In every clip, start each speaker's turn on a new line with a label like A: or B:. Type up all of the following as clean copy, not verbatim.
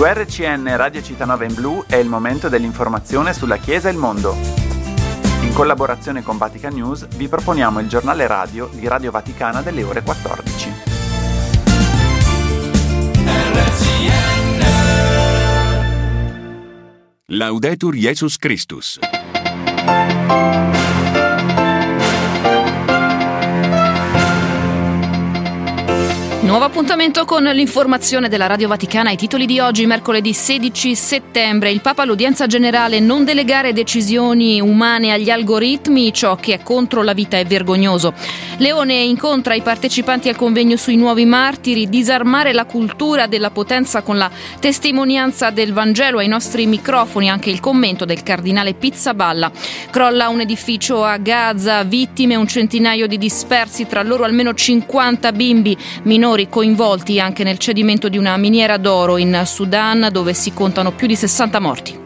A: Su RCN Radio Città in Blu è il momento dell'informazione sulla Chiesa e il mondo. In collaborazione con Vatican News vi proponiamo il giornale radio di Radio Vaticana delle ore 14.
B: Laudetur Jesus Christus.
C: Nuovo appuntamento con l'informazione della Radio Vaticana. I titoli di oggi, mercoledì 16 settembre. Il Papa all'udienza generale: non delegare decisioni umane agli algoritmi, ciò che è contro la vita è vergognoso. Leone incontra i partecipanti al convegno sui nuovi martiri. Disarmare la cultura della potenza con la testimonianza del Vangelo. Ai nostri microfoni anche il commento del cardinale Pizzaballa. Crolla un edificio a Gaza, vittime un centinaio di dispersi, tra loro almeno 50 bimbi minori coinvolti anche nel cedimento di una miniera d'oro in Sudan, dove si contano più di 60 morti.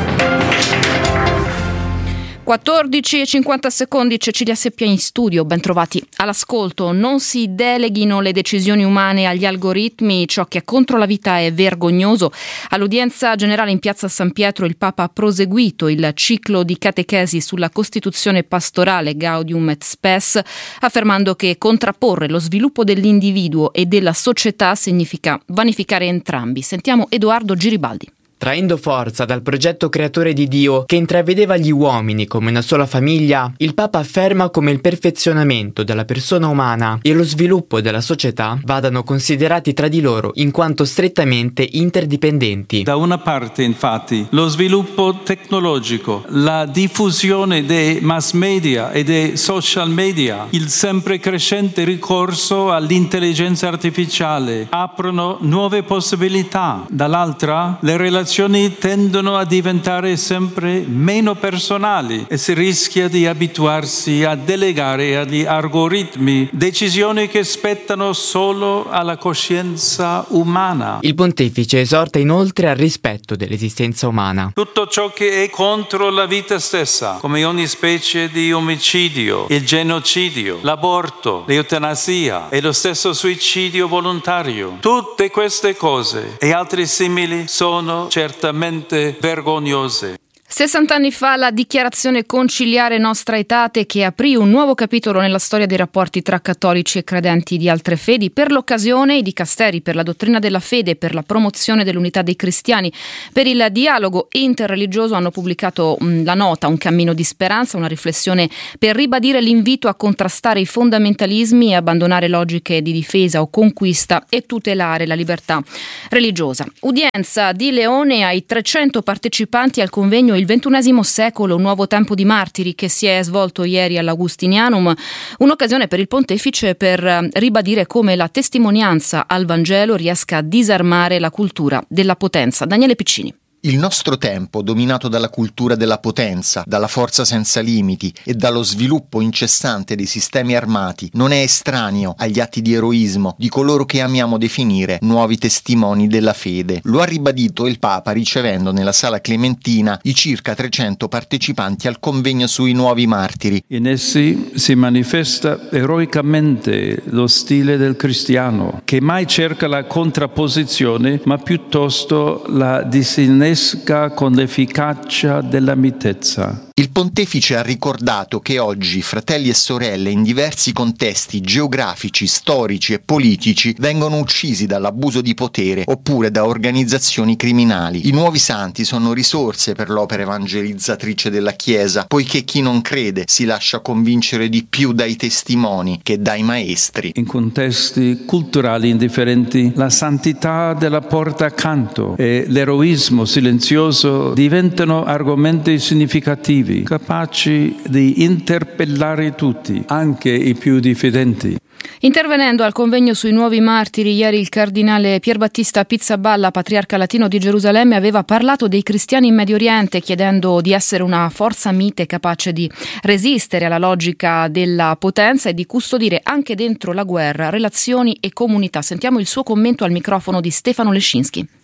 C: 14:50, Cecilia Seppia in studio, ben trovati all'ascolto. Non si deleghino le decisioni umane agli algoritmi, ciò che è contro la vita è vergognoso. All'udienza generale in piazza San Pietro il Papa ha proseguito il ciclo di catechesi sulla Costituzione pastorale Gaudium et Spes, affermando che contrapporre lo sviluppo dell'individuo e della società significa vanificare entrambi. Sentiamo Edoardo Giribaldi.
D: Traendo forza dal progetto creatore di Dio, che intravedeva gli uomini come una sola famiglia, il Papa afferma come il perfezionamento della persona umana e lo sviluppo della società vadano considerati tra di loro in quanto strettamente interdipendenti.
E: Da una parte, infatti, lo sviluppo tecnologico, la diffusione dei mass media e dei social media, il sempre crescente ricorso all'intelligenza artificiale aprono nuove possibilità. Dall'altra, le relazioni tendono a diventare sempre meno personali e si rischia di abituarsi a delegare agli algoritmi decisioni che spettano solo alla coscienza umana.
D: Il pontefice esorta inoltre al rispetto dell'esistenza umana.
E: Tutto ciò che è contro la vita stessa, come ogni specie di omicidio, il genocidio, l'aborto, l'eutanasia e lo stesso suicidio volontario. Tutte queste cose e altri simili sono certamente vergognose.
C: 60 anni fa la dichiarazione conciliare Nostra Aetate, che aprì un nuovo capitolo nella storia dei rapporti tra cattolici e credenti di altre fedi. Per l'occasione i dicasteri per la dottrina della fede e per la promozione dell'unità dei cristiani per il dialogo interreligioso hanno pubblicato la nota Un cammino di speranza, una riflessione per ribadire l'invito a contrastare i fondamentalismi e abbandonare logiche di difesa o conquista e tutelare la libertà religiosa. Udienza di Leone ai 300 partecipanti al convegno Il XXI secolo, un nuovo tempo di martiri, che si è svolto ieri all'Augustinianum, un'occasione per il pontefice per ribadire come la testimonianza al Vangelo riesca a disarmare la cultura della potenza. Daniele Piccini.
F: Il nostro tempo, dominato dalla cultura della potenza, dalla forza senza limiti e dallo sviluppo incessante dei sistemi armati, non è estraneo agli atti di eroismo di coloro che amiamo definire nuovi testimoni della fede. Lo ha ribadito il Papa ricevendo nella Sala Clementina i circa 300 partecipanti al convegno sui nuovi martiri.
E: In essi si manifesta eroicamente lo stile del cristiano, che mai cerca la contrapposizione, ma piuttosto la disinnesca con l'efficacia della mitezza.
F: Il pontefice ha ricordato che oggi fratelli e sorelle in diversi contesti geografici, storici e politici vengono uccisi dall'abuso di potere oppure da organizzazioni criminali. I nuovi santi sono risorse per l'opera evangelizzatrice della Chiesa, poiché chi non crede si lascia convincere di più dai testimoni che dai maestri.
E: In contesti culturali indifferenti, la santità della porta accanto e l'eroismo silenzioso diventano argomenti significativi, capaci di interpellare tutti, anche i più diffidenti.
C: Intervenendo al convegno sui nuovi martiri, ieri il cardinale Pierbattista Pizzaballa, patriarca latino di Gerusalemme, aveva parlato dei cristiani in Medio Oriente, chiedendo di essere una forza mite capace di resistere alla logica della potenza e di custodire anche dentro la guerra relazioni e comunità. Sentiamo il suo commento al microfono di Stefano Lescinski.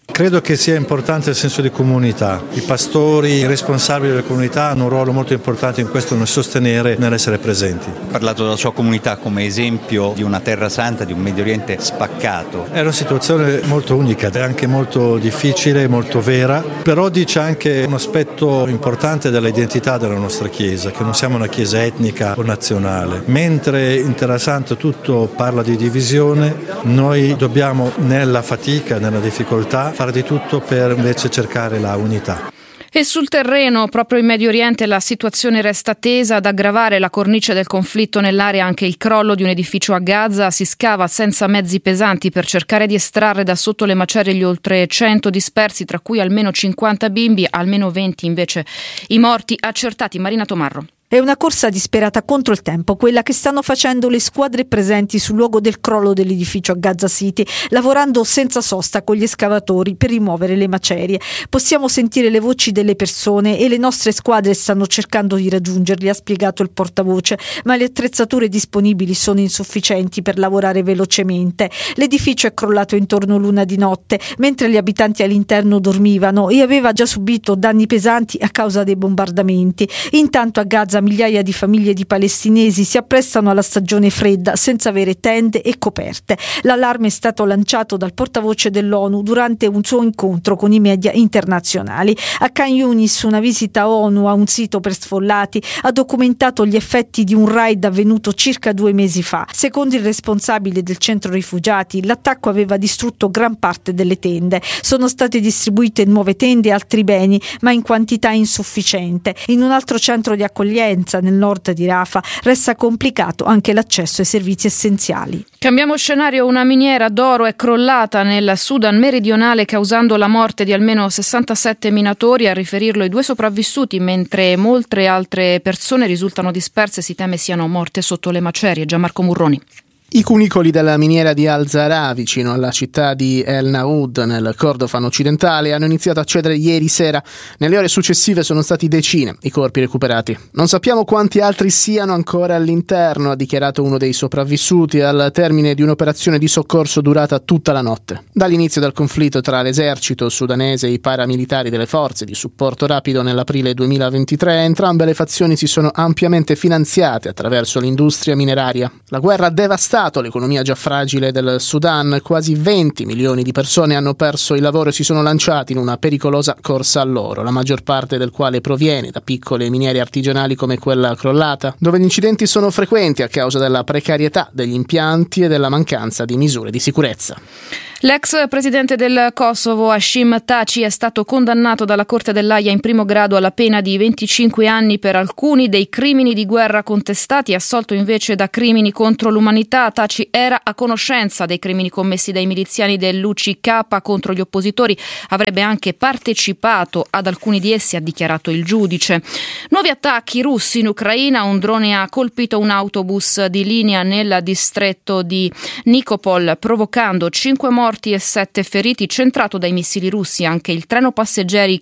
G: Credo che sia importante il senso di comunità. I pastori, i responsabili delle comunità hanno un ruolo molto importante in questo, nel sostenere, nell'essere presenti.
H: Ha parlato della sua comunità come esempio di una terra santa, di un Medio Oriente spaccato.
G: È una situazione molto unica, è anche molto difficile, molto vera, però dice anche un aspetto importante dell'identità della nostra Chiesa, che non siamo una Chiesa etnica o nazionale. Mentre in Terra Santa tutto parla di divisione, noi dobbiamo nella fatica, nella difficoltà, fare di tutto per invece cercare la unità.
C: E sul terreno, proprio in Medio Oriente, la situazione resta tesa. Ad aggravare la cornice del conflitto nell'area anche il crollo di un edificio a Gaza. Si scava senza mezzi pesanti per cercare di estrarre da sotto le macerie gli oltre 100 dispersi, tra cui almeno 50 bimbi, almeno 20 invece i morti accertati. Marina Tomarro.
I: È una corsa disperata contro il tempo, quella che stanno facendo le squadre presenti sul luogo del crollo dell'edificio a Gaza City, lavorando senza sosta con gli escavatori per rimuovere le macerie. Possiamo sentire le voci delle persone e le nostre squadre stanno cercando di raggiungerli, ha spiegato il portavoce, ma le attrezzature disponibili sono insufficienti per lavorare velocemente. L'edificio è crollato intorno l'una di notte, mentre gli abitanti all'interno dormivano, e aveva già subito danni pesanti a causa dei bombardamenti. Intanto a Gaza migliaia di famiglie di palestinesi si apprestano alla stagione fredda senza avere tende e coperte. L'allarme è stato lanciato dal portavoce dell'ONU durante un suo incontro con i media internazionali. A Khan Yunis, una visita ONU a un sito per sfollati ha documentato gli effetti di un raid avvenuto circa 2 mesi fa. Secondo il responsabile del centro rifugiati, l'attacco aveva distrutto gran parte delle tende. Sono state distribuite nuove tende e altri beni, ma in quantità insufficiente. In un altro centro di accoglienza nel nord di Rafah resta complicato anche l'accesso ai servizi essenziali.
C: Cambiamo scenario. Una miniera d'oro è crollata nel Sudan meridionale, causando la morte di almeno 67 minatori. A riferirlo i 2 sopravvissuti, mentre molte altre persone risultano disperse. Si teme siano morte sotto le macerie. Gianmarco Murroni.
J: I cunicoli della miniera di Al-Zahra, vicino alla città di El Naud, nel Kordofan occidentale, hanno iniziato a cedere ieri sera. Nelle ore successive sono stati decine i corpi recuperati. Non sappiamo quanti altri siano ancora all'interno, ha dichiarato uno dei sopravvissuti al termine di un'operazione di soccorso durata tutta la notte. Dall'inizio del conflitto tra l'esercito sudanese e i paramilitari delle forze di supporto rapido nell'aprile 2023, entrambe le fazioni si sono ampiamente finanziate attraverso l'industria mineraria. La guerra ha devastato l'economia già fragile del Sudan. Quasi 20 milioni di persone hanno perso il lavoro e si sono lanciati in una pericolosa corsa all'oro, la maggior parte del quale proviene da piccole miniere artigianali come quella crollata, dove gli incidenti sono frequenti a causa della precarietà degli impianti e della mancanza di misure di sicurezza.
C: L'ex presidente del Kosovo, Hashim Thaçi, è stato condannato dalla Corte dell'Aia in primo grado alla pena di 25 anni per alcuni dei crimini di guerra contestati, assolto invece da crimini contro l'umanità. Thaçi era a conoscenza dei crimini commessi dai miliziani dell'UCK contro gli oppositori, avrebbe anche partecipato ad alcuni di essi, ha dichiarato il giudice. Nuovi attacchi russi in Ucraina. Un drone ha colpito un autobus di linea nel distretto di Nikopol, provocando 5 morti e 7 feriti, centrato dai missili russi anche il treno passeggeri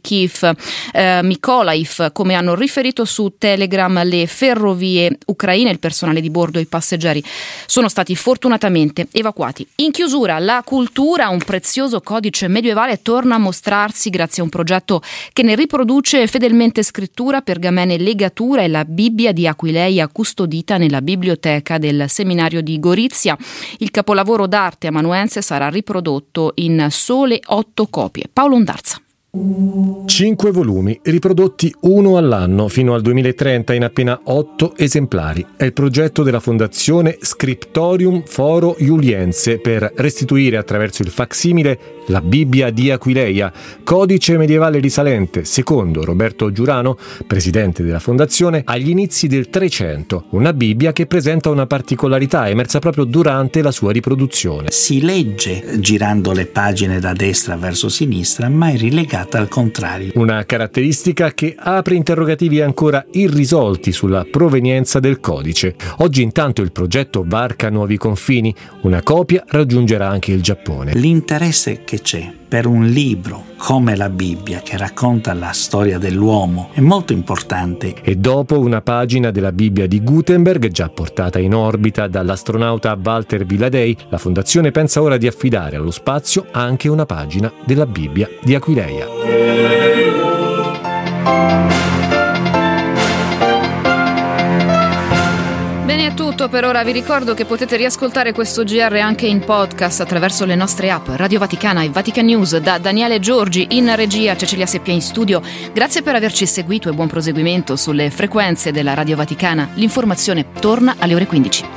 C: Kiev-Mykolaiv, come hanno riferito su Telegram le ferrovie ucraine. Il personale di bordo e i passeggeri sono stati fortunatamente evacuati. In chiusura, la cultura, un prezioso codice medievale, torna a mostrarsi grazie a un progetto che ne riproduce fedelmente scrittura, pergamene, legatura e la Bibbia di Aquileia, custodita nella biblioteca del seminario di Gorizia. Il capolavoro d'arte amanuense sarà riprodotto in sole 8 copie. Paolo Ondarza.
K: 5 volumi, riprodotti uno all'anno fino al 2030 in appena 8 esemplari. È il progetto della Fondazione Scriptorium Foro Iuliense per restituire attraverso il facsimile la Bibbia di Aquileia, codice medievale risalente, secondo Roberto Giurano, presidente della fondazione, agli inizi del 300. Una Bibbia che presenta una particolarità emersa proprio durante la sua riproduzione.
L: Si legge girando le pagine da destra verso sinistra, ma è rilegata al contrario.
K: Una caratteristica che apre interrogativi ancora irrisolti sulla provenienza del codice. Oggi intanto il progetto varca nuovi confini. Una copia raggiungerà anche il Giappone.
L: L'interesse che c'è per un libro come la Bibbia, che racconta la storia dell'uomo, è molto importante.
K: E dopo una pagina della Bibbia di Gutenberg, già portata in orbita dall'astronauta Walter Villadei, la Fondazione pensa ora di affidare allo spazio anche una pagina della Bibbia di Aquileia.
C: Bene, è tutto per ora. Vi ricordo che potete riascoltare questo GR anche in podcast attraverso le nostre app Radio Vaticana e Vatican News. Da Daniele Giorgi in regia, Cecilia Seppia in studio. Grazie per averci seguito e buon proseguimento sulle frequenze della Radio Vaticana. L'informazione torna alle ore 15.